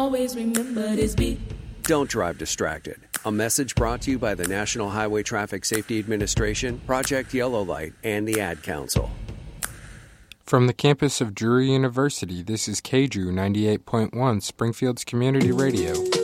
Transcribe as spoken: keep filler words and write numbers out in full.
Always remember this beat. Don't drive distracted. A message brought to you by the National Highway Traffic Safety Administration, Project Yellow Light, and the Ad Council. From the campus of Drury University, this is K D R U ninety-eight point one, Springfield's Community Radio.